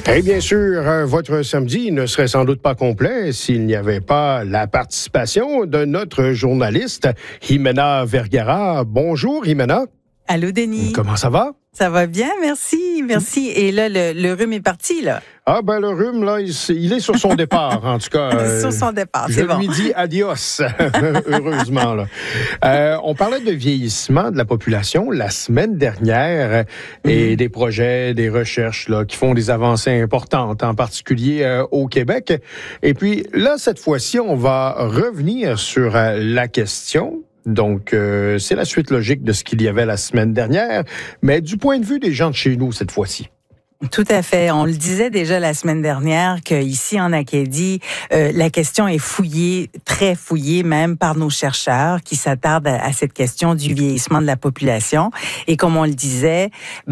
Et bien sûr, votre samedi ne serait sans doute pas complet s'il n'y avait pas la participation de notre journaliste, Jimena Vergara. Bonjour, Jimena. Allô, Denis. Comment ça va? Ça va bien, merci. Et là, le rhume est parti, là. Ah, ben, le rhume, là, il est sur son départ, en tout cas. Sur son départ, c'est bon. Je lui dis adios, heureusement, là. On parlait de vieillissement de la population la semaine dernière et des projets, des recherches, là, qui font des avancées importantes, en particulier au Québec. Et puis, là, cette fois-ci, on va revenir sur la question. Donc, c'est la suite logique de ce qu'il y avait la semaine dernière, mais du point de vue des gens de chez nous cette fois-ci. Tout à fait. On le disait déjà la semaine dernière qu'ici en Acadie, la question est fouillée, très fouillée même par nos chercheurs qui s'attardent à cette question du vieillissement de la population. Et comme on le disait,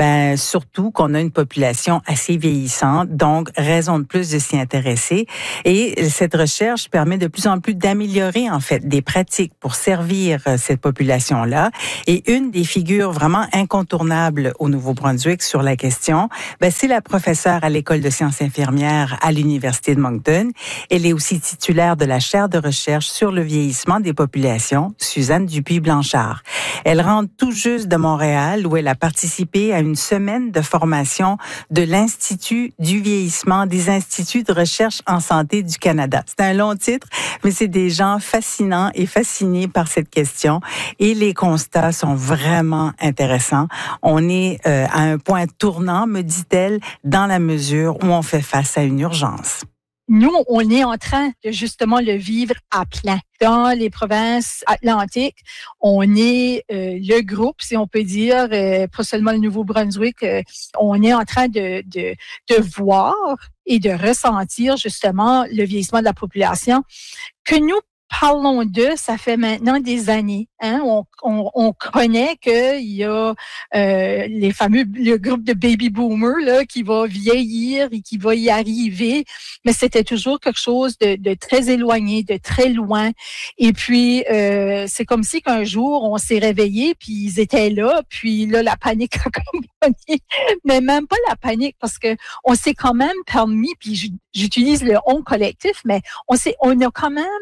surtout qu'on a une population assez vieillissante, donc raison de plus de s'y intéresser. Et cette recherche permet de plus en plus d'améliorer en fait des pratiques pour servir cette population-là. Et une des figures vraiment incontournables au Nouveau-Brunswick sur la question, c'est la professeure à l'École de sciences infirmières à l'Université de Moncton. Elle est aussi titulaire de la chaire de recherche sur le vieillissement des populations, Suzanne Dupuis-Blanchard. Elle rentre tout juste de Montréal où elle a participé à une semaine de formation de l'Institut du vieillissement des Instituts de recherche en santé du Canada. C'est un long titre, mais c'est des gens fascinants et fascinés par cette question et les constats sont vraiment intéressants. On est à un point tournant, me dit-elle, dans la mesure où on fait face à une urgence. Nous, on est en train de justement le vivre à plein. Dans les provinces atlantiques, on est le groupe, si on peut dire, pas seulement le Nouveau-Brunswick, on est en train de voir et de ressentir justement le vieillissement de la population que nous parlons d'eux, ça fait maintenant des années. Hein? On connaît qu'il y a le groupe de baby boomers là, qui va vieillir et qui va y arriver, mais c'était toujours quelque chose de très éloigné, de très loin. Et puis, c'est comme si qu'un jour, on s'est réveillé, puis ils étaient là, puis là, la panique a commencé. Mais même pas la panique, parce que on s'est quand même permis, puis j'utilise le « on » collectif, mais on a quand même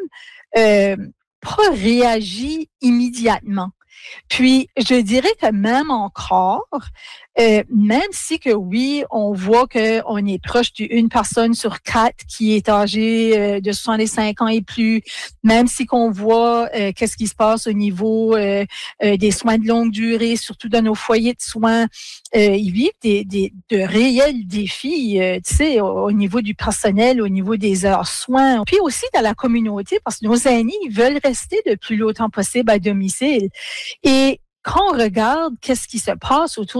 pas réagi immédiatement. Puis, je dirais que même encore, même si que oui, on voit qu'on est proche d'une personne sur 4 qui est âgée de 65 ans et plus, même si qu'on voit qu'est-ce qui se passe au niveau des soins de longue durée, surtout dans nos foyers de soins, ils vivent de réels défis, tu sais, au niveau du personnel, au niveau des heures soins, puis aussi dans la communauté, parce que nos aînés, ils veulent rester le plus longtemps possible à domicile. Et quand on regarde qu'est-ce qui se passe autour